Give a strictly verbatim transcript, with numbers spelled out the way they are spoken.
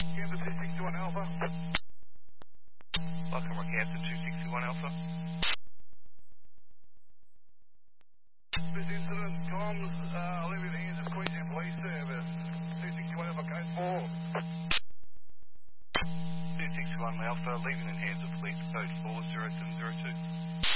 Kansas two sixty-one Alpha. Welcome, Rockhampton two sixty-one Alpha. This incident, comms, uh, leaving the hands of Queensland Police Service. two sixty-one Alpha, code four. two sixty-one Alpha, leaving in hands of police, code four zero seven zero two.